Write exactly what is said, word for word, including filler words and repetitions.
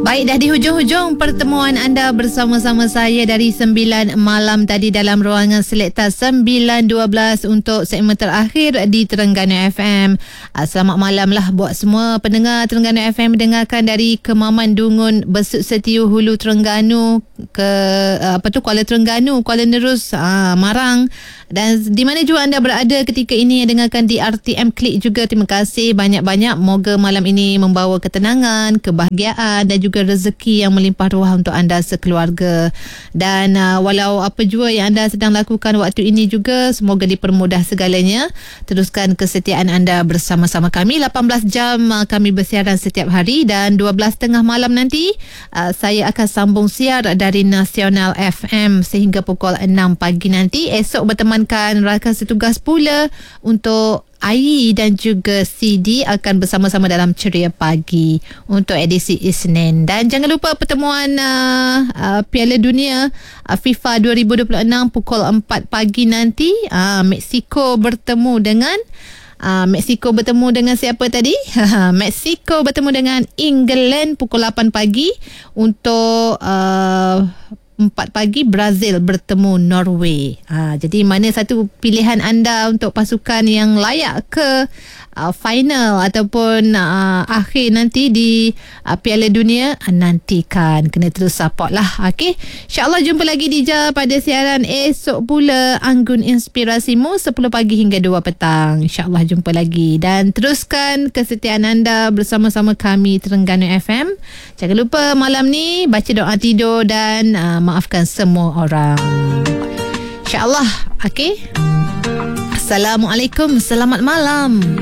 Baik, dah di hujung-hujung pertemuan anda bersama-sama saya dari sembilan malam tadi dalam ruangan Selekta sembilan dua belas untuk segmen terakhir di Terengganu F M. Selamat malam lah buat semua pendengar Terengganu F M, mendengarkan dari Kemaman Dungun, Besut Setiu, Hulu Terengganu, ke apa tu Kuala Terengganu, Kuala Nerus, aa, Marang, dan di mana juga anda berada ketika ini yang dengarkan di R T M Klik juga. Terima kasih banyak-banyak. Moga malam ini membawa ketenangan, kebahagiaan dan juga rezeki yang melimpah ruah untuk anda sekeluarga. Dan uh, walau apa jua yang anda sedang lakukan waktu ini juga, semoga dipermudah segalanya. Teruskan kesetiaan anda bersama-sama kami. lapan belas jam uh, kami bersiaran setiap hari, dan dua belas tiga puluh malam nanti uh, saya akan sambung siar dari Nasional F M sehingga pukul enam pagi nanti. Esok bertemankan rakan setugas pula untuk Ai dan juga C D akan bersama-sama dalam Ceria Pagi untuk edisi Isnin. Dan jangan lupa pertemuan uh, uh, Piala Dunia uh, FIFA dua ribu dua puluh enam pukul empat pagi nanti. uh, Mexico bertemu dengan uh, Mexico bertemu dengan siapa tadi? Mexico bertemu dengan England pukul lapan pagi. Untuk uh, empat pagi Brazil bertemu Norway. Ha, jadi mana satu pilihan anda untuk pasukan yang layak ke uh, final ataupun uh, akhir nanti di uh, Piala Dunia, uh, nantikan. Kena terus support lah. Okay? InsyaAllah jumpa lagi di Ija pada siaran esok pula. Anggun Inspirasimu sepuluh pagi hingga dua petang. InsyaAllah jumpa lagi. Dan teruskan kesetiaan anda bersama-sama kami Terengganu F M. Jangan lupa malam ni baca doa tidur dan uh, maafkan semua orang. InsyaAllah. Okay. Assalamualaikum. Selamat malam.